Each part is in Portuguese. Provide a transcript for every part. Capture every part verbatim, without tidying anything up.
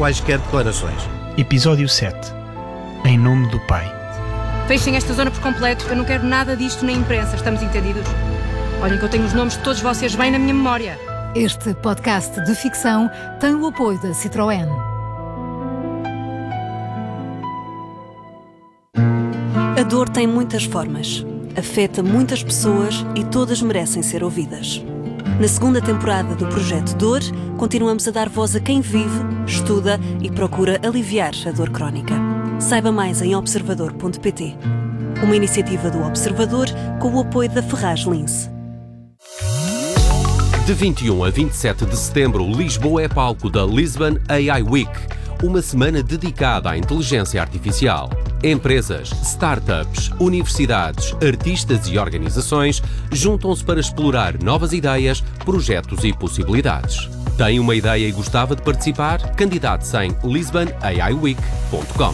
quaisquer declarações. Episódio sete. Em nome do Pai. Fechem esta zona por completo. Eu não quero nada disto na imprensa. Estamos entendidos? Olhem que eu tenho os nomes de todos vocês bem na minha memória. Este podcast de ficção tem o apoio da Citroën. A dor tem muitas formas, afeta muitas pessoas e todas merecem ser ouvidas. Na segunda temporada do Projeto Dor, continuamos a dar voz a quem vive, estuda e procura aliviar a dor crónica. Saiba mais em observador ponto pt. Uma iniciativa do Observador com o apoio da Ferraz Lince. De vinte e um a vinte e sete de setembro, Lisboa é palco da Lisbon A I Week, uma semana dedicada à inteligência artificial. Empresas, startups, universidades, artistas e organizações juntam-se para explorar novas ideias, projetos e possibilidades. Tem uma ideia e gostava de participar? Candidate-se em lisbon a i week ponto com.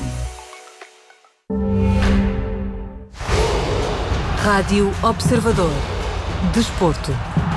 Rádio Observador. Desporto.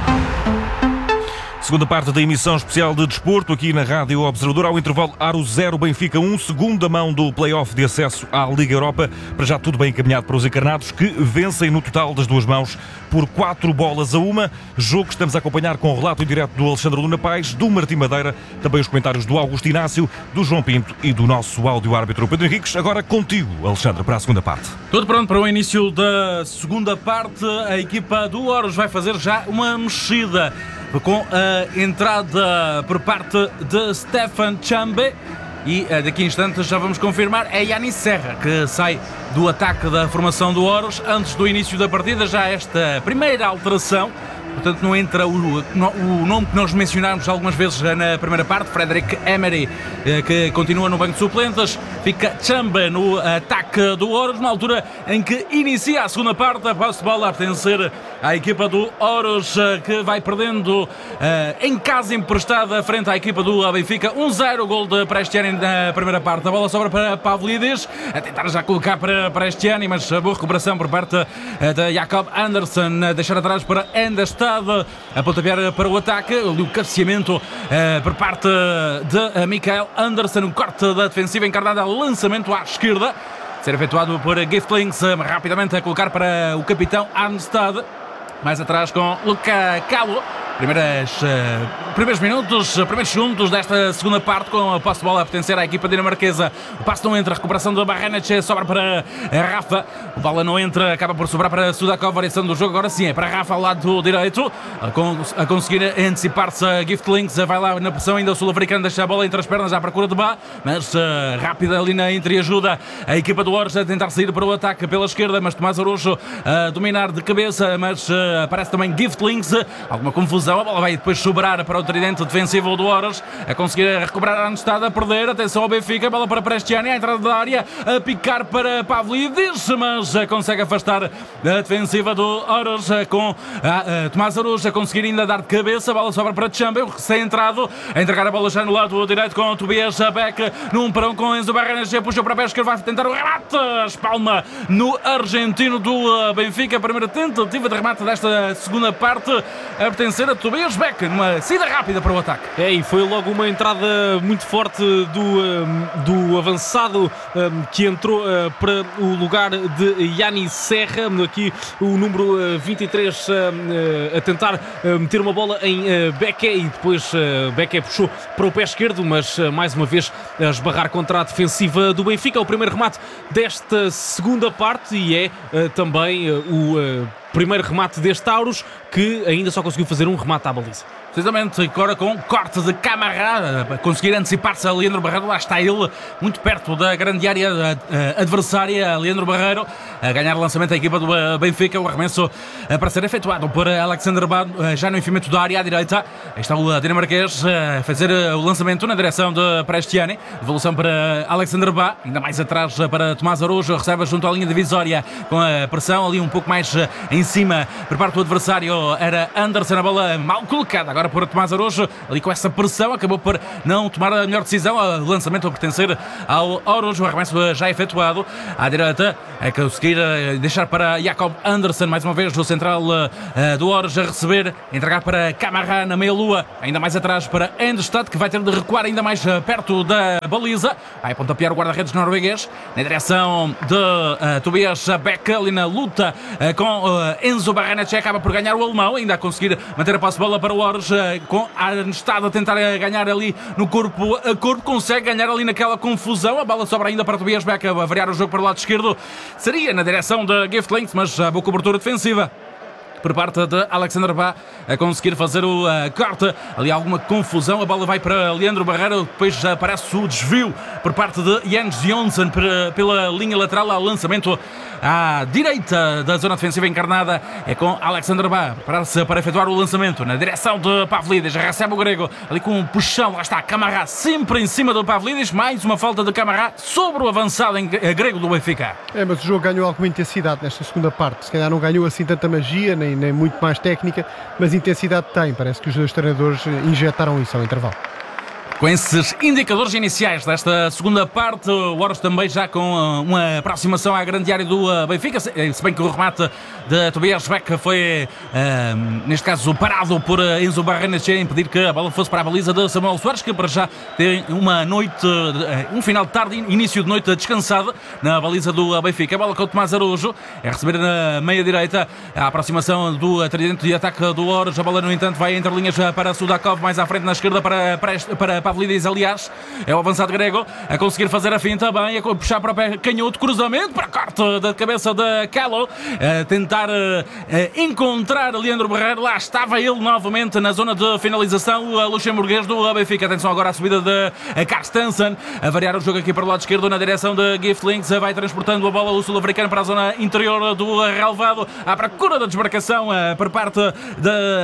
Segunda parte da emissão especial de desporto aqui na Rádio Observador. Ao intervalo, Aro zero, Benfica um, segunda mão do play-off de acesso à Liga Europa. Para já tudo bem encaminhado para os encarnados, que vencem no total das duas mãos por quatro bolas a uma. Jogo que estamos a acompanhar com o relato em direto do Alexandre Luna Paes, do Martim Madeira, também os comentários do Augusto Inácio, do João Pinto e do nosso áudio-árbitro Pedro Henriques. Agora contigo, Alexandre, para a segunda parte. Tudo pronto para o início da segunda parte. A equipa do Oros vai fazer já uma mexida, com a entrada por parte de Stefan Chambe e daqui a instantes já vamos confirmar, é Yanis Serra que sai do ataque da formação do Oros. Antes do início da partida, já esta primeira alteração, portanto não entra o, o nome que nós mencionámos algumas vezes na primeira parte, Frederick Emery, que continua no banco de suplentes. Fica Chambe no ataque do Oros, na altura em que inicia a segunda parte. A posse de bola a pertencer à equipa do Oros, que vai perdendo uh, em casa emprestada frente à equipa do Benfica. um zero, gol de Prestiani na primeira parte. A bola sobra para Pavlidis, a tentar já colocar para Prestiani, mas boa recuperação por parte uh, de Jacob Anderson, a deixar atrás para Endestad, a pontapear para o ataque. O cabeceamento uh, por parte de uh, Mikael Anderson, um corte da defensiva encarnada ao lançamento à esquerda, ser efetuado por Giftlings, uh, rapidamente a colocar para o capitão Arnstad. Mais atrás com Luca Calo. Primeiras, uh, primeiros minutos, uh, primeiros segundos desta segunda parte, com a posse de bola a pertencer à equipa dinamarquesa. O passe não entra, a recuperação do Barrenech, sobra para Rafa. O bola não entra, acaba por sobrar para Sudakov. Variação do jogo, agora sim é para Rafa ao lado direito, a, con- a conseguir antecipar-se a Giftlings. Vai lá na pressão, ainda o sul-africano deixa a bola entre as pernas à procura de Bá, mas uh, rápida ali na entreajuda. A equipa do Oros a tentar sair para o ataque pela esquerda, mas Tomás Arujo a dominar de cabeça, mas uh, aparece também Giftlings. Alguma confusão. A bola vai depois sobrar para o tridente defensivo do Oros, a conseguir recuperar a Anestad, a perder. Atenção ao Benfica, a bola para Prestiani, a entrada da área, a picar para Pavlidis, mas consegue afastar a defensiva do Oros, com a, a Tomás Arujo a conseguir ainda dar de cabeça. A bola sobra para Chambe, recém-entrado, a entregar a bola já no lado direito com o Tobias Beck, num para um com Enzo Barrenech, puxa para a pesca, vai tentar o remate, espalma no argentino do Benfica. A primeira tentativa de remate desta segunda parte a pertencer a Tobias Beck, numa saída rápida para o ataque. É, e foi logo uma entrada muito forte do, um, do avançado um, que entrou uh, para o lugar de Yanis Serra, aqui o número uh, vinte e três uh, uh, a tentar uh, meter uma bola em uh, Beck, e depois uh, Beck puxou para o pé esquerdo, mas uh, mais uma vez a esbarrar contra a defensiva do Benfica. O primeiro remate desta segunda parte, e é uh, também uh, o uh, primeiro remate deste Taurus, que ainda só conseguiu fazer um remate à baliza. Precisamente, agora com um corte de Camará, a conseguir antecipar-se a Leandro Barreiro. Lá está ele, muito perto da grande área adversária. Leandro Barreiro a ganhar o lançamento da equipa do Benfica. O arremesso para ser efetuado por Alexander Bá, já no enfiamento da área à direita. Aí está o dinamarquês a fazer o lançamento na direção de Prestiani. Devolução para Alexander Bá, ainda mais atrás para Tomás Arujo. Recebe junto à linha divisória, com a pressão ali um pouco mais em cima por parte do adversário. Era Anderson, a bola mal colocada. Agora agora por Tomás Araújo, ali com essa pressão, acabou por não tomar a melhor decisão. O lançamento a pertencer ao Araújo, o arremesso já efetuado. À direita, é conseguir deixar para Jacob Anderson, mais uma vez o central do Araújo a receber, entregar para Camara na meia-lua, ainda mais atrás para Endestad, que vai ter de recuar ainda mais perto da baliza. Vai pontapear o guarda-redes norueguês na direção de uh, Tobias Beck, ali na luta uh, com uh, Enzo Barrenetxea, acaba por ganhar o alemão, ainda a conseguir manter a posse de bola para o Araújo, uh, com a Endestad a tentar uh, ganhar ali no corpo a corpo, consegue ganhar ali naquela confusão. A bola sobra ainda para Tobias Beck, a variar o jogo para o lado esquerdo, seria na direção de Giftlings, mas a boa cobertura defensiva por parte de Alexander Bá, a conseguir fazer o uh, corte. Ali alguma confusão, a bola vai para Leandro Barreiro, depois já aparece o desvio por parte de Jens Johnson pela linha lateral, ao lançamento à direita da zona defensiva encarnada, é com Alexander Bá, preparar-se para efetuar o lançamento na direção de Pavlidis, recebe o grego, ali com um puxão, lá está Camara sempre em cima do Pavlidis, mais uma falta de Camara sobre o avançado em grego do Benfica. É, mas o jogo ganhou alguma intensidade nesta segunda parte, se calhar não ganhou assim tanta magia, nem, nem muito mais técnica, mas intensidade tem, parece que os dois treinadores injetaram isso ao intervalo. Com esses indicadores iniciais desta segunda parte, o Araújo também já com uma aproximação à grande área do Benfica, se bem que o remate de Tobias Beck foi, uh, neste caso, parado por Enzo Barrenetxea, a impedir que a bola fosse para a baliza de Samuel Soares, que para já tem uma noite, um final de tarde, início de noite descansada na baliza do Benfica. A bola com o Tomás Araújo, é receber na meia-direita a aproximação do tridente de ataque do Araújo. A bola, no entanto, vai entre linhas para Sudakov, mais à frente na esquerda para, para, para Pavlidis, aliás, é o avançado grego a conseguir fazer a finta bem, a puxar para o pé canhoto, cruzamento para corte da cabeça de Calo, a tentar uh, encontrar Leandro Barreiro, lá estava ele novamente na zona de finalização, o luxemburguês do Benfica. Atenção agora à subida de Carstensen, a variar o jogo aqui para o lado esquerdo na direção de Giftlings, vai transportando a bola o sul-africano para a zona interior do relevado, à procura da desmarcação uh, por parte de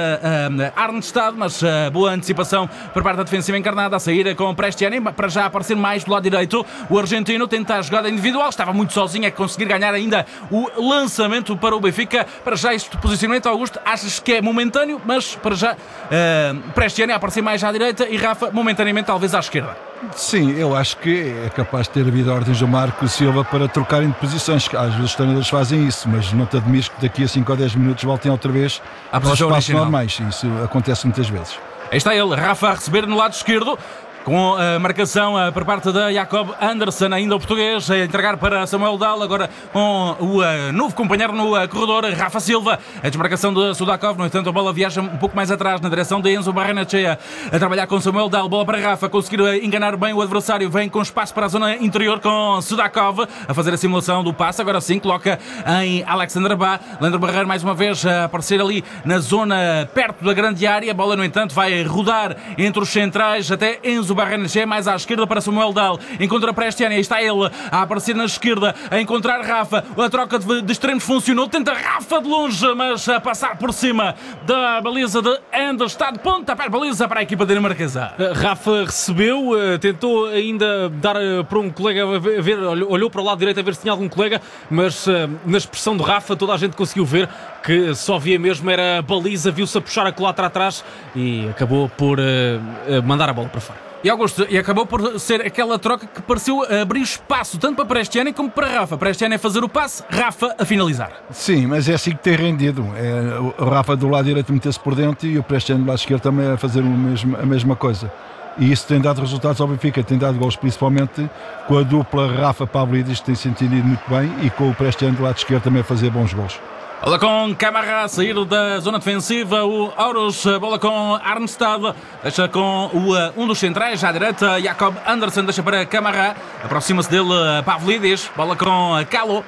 uh, Arnstad, mas uh, boa antecipação por parte da defensiva encarnada, a sair com o Prestiani, para já aparecer mais do lado direito. O argentino tenta a jogada individual, estava muito sozinho a conseguir ganhar ainda o lançamento para o Benfica. Para já este posicionamento, Augusto, achas que é momentâneo, mas para já uh, Prestiani a aparecer mais à direita e Rafa momentaneamente talvez à esquerda. Sim, eu acho que é capaz de ter havido ordens do Marco Silva para trocarem de posições. Às vezes os treinadores fazem isso, mas não te admires que daqui a cinco ou dez minutos voltem outra vez aos espaços normais. Isso acontece muitas vezes. Aí está ele, Rafa a receber no lado esquerdo, com a marcação por parte de Jacob Anderson, ainda o português, a entregar para Samuel Dahl, agora com o uh, novo companheiro no uh, corredor, Rafa Silva, a desmarcação de Sudakov, no entanto a bola viaja um pouco mais atrás, na direção de Enzo Barrenetxea, a trabalhar com Samuel Dahl, bola para Rafa, conseguir enganar bem o adversário, vem com espaço para a zona interior com Sudakov, a fazer a simulação do passe, agora sim, coloca em Alexander Bá, Leandro Barreiro mais uma vez a aparecer ali na zona perto da grande área, a bola no entanto vai rodar entre os centrais, até Enzo Barrenetxea, mais à esquerda para Samuel Dahl, encontra Prestiani, aí está ele a aparecer na esquerda, a encontrar Rafa, a troca de, de extremos funcionou, tenta Rafa de longe, mas a passar por cima da baliza de Endestad, ponta para a baliza para a equipa dinamarquesa. Rafa recebeu, tentou ainda dar para um colega a ver, olhou para o lado direito a ver se tinha algum colega, mas na expressão de Rafa toda a gente conseguiu ver que só via mesmo era a baliza, viu-se a puxar a colatra atrás e acabou por uh, mandar a bola para fora. E Augusto, e acabou por ser aquela troca que pareceu abrir espaço tanto para Prestiani como para Rafa. Prestiani a fazer o passe, Rafa a finalizar. Sim, mas é assim que tem rendido. É, o Rafa do lado direito meter-se por dentro e o Prestiani do lado esquerdo também a fazer o mesmo, a mesma coisa. E isso tem dado resultados ao Benfica, tem dado gols, principalmente com a dupla Rafa Pavlidis, que tem se entendido muito bem, e com o Prestiani do lado esquerdo também a fazer bons gols. Bola com Camara a sair da zona defensiva, o Araújo, bola com Arnstad, deixa com o, um dos centrais, à direita, Jacob Anderson, deixa para Camara, aproxima-se dele Pavlidis, bola com Calo,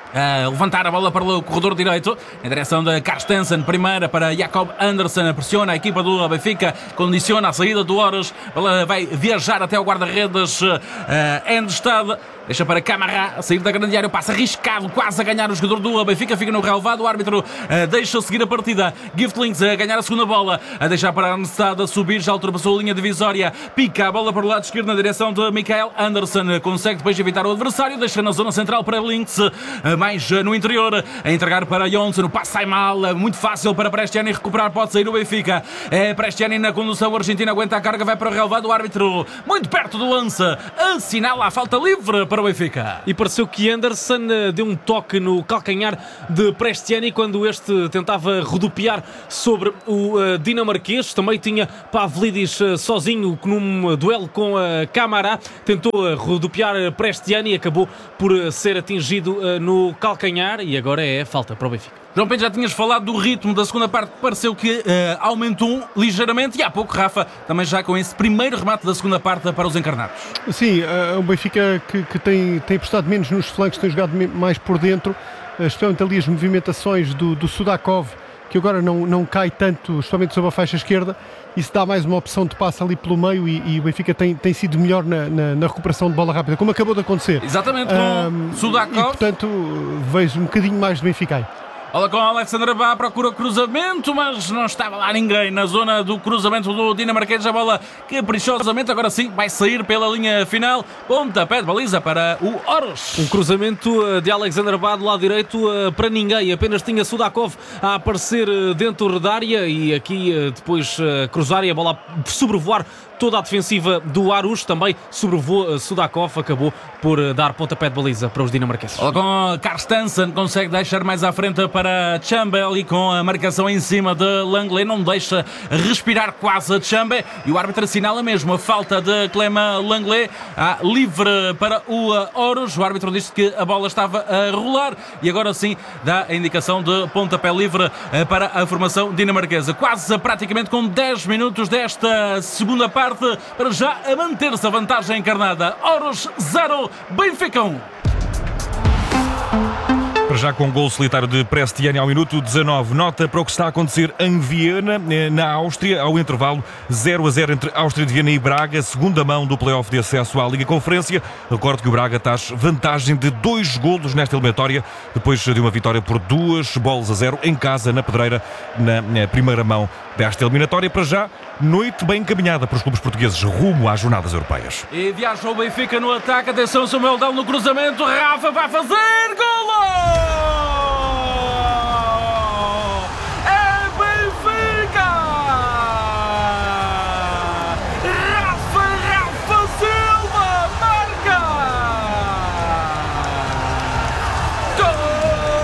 a levantar a bola para o corredor direito, em direção de Carstensen, primeira para Jacob Anderson, pressiona a equipa do Benfica, condiciona a saída do Araújo, a bola vai viajar até o guarda-redes uh, Endestad, deixa para Camara a sair da grande área, passa arriscado, quase a ganhar o jogador do Benfica, fica no relevado, o árbitro uh, deixa seguir a partida, Giftlings a ganhar a segunda bola, a deixar para Arnstad a subir, já ultrapassou a linha divisória, pica a bola para o lado esquerdo na direção de Mikael Anderson, consegue depois evitar o adversário, deixa na zona central para Links, uh, mais no interior, a entregar para Johnson, o passe sai mal, muito fácil para Prestiani recuperar, pode sair o Benfica. É Prestiani na condução, o argentino aguenta a carga, vai para o relevado, o árbitro muito perto do lance, assinala a falta livre para o Benfica. E pareceu que Anderson deu um toque no calcanhar de Prestiani quando este tentava rodopiar sobre o uh, dinamarquês. Também tinha Pavlidis uh, sozinho num duelo com a uh, Camara, tentou uh, rodopiar uh, Prestiani e acabou por uh, ser atingido uh, no calcanhar, e agora é falta para o Benfica. João Pedro, já tinhas falado do ritmo da segunda parte, pareceu que uh, aumentou ligeiramente, e há pouco, Rafa, também já com esse primeiro remate da segunda parte para os encarnados. Sim, é um Benfica que, que tem, tem apostado menos nos flancos, tem jogado mais por dentro, especialmente ali as movimentações do, do Sudakov, que agora não, não cai tanto, especialmente sobre a faixa esquerda. Isso dá mais uma opção de passe ali pelo meio, e, e o Benfica tem, tem sido melhor na, na, na recuperação de bola rápida, como acabou de acontecer. Exatamente, com um, Sudakov. E, portanto, vejo um bocadinho mais de Benfica aí. Olha com Alexandre Bá, procura cruzamento, mas não estava lá ninguém na zona do cruzamento do dinamarquês. A bola caprichosamente, agora sim, vai sair pela linha final. Pontapé de baliza para o Orus. Um cruzamento de Alexandre Bá do lado direito para ninguém. Apenas tinha Sudakov a aparecer dentro da área e aqui depois cruzar e a bola sobrevoar toda a defensiva do Aarhus. Também sobrevoou Sudakov, acabou por dar pontapé de baliza para os dinamarqueses. Olha com Carstensen, consegue deixar mais à frente para Chambe, ali com a marcação em cima de Langley, não deixa respirar quase a Chambe, e o árbitro assinala mesmo a falta de Clément Langley, ah, livre para o Orus. O árbitro disse que a bola estava a rolar e agora sim dá a indicação de pontapé livre para a formação dinamarquesa. Quase praticamente com dez minutos desta segunda parte, para já a manter-se a vantagem encarnada. Orus zero, Benfica um. Já com um gol solitário de Prestiani ao minuto dezanove. Nota para o que está a acontecer em Viena, na Áustria, ao intervalo zero a zero entre Áustria de Viena e Braga, segunda mão do play-off de acesso à Liga Conferência. Recordo que o Braga traz vantagem de dois golos nesta eliminatória, depois de uma vitória por duas bolas a zero em casa, na Pedreira, na, na primeira mão desta eliminatória. Para já, noite bem encaminhada para os clubes portugueses rumo às jornadas europeias. E viaja o Benfica no ataque. Atenção, Samuel Dal no cruzamento. Rafa vai fazer gol!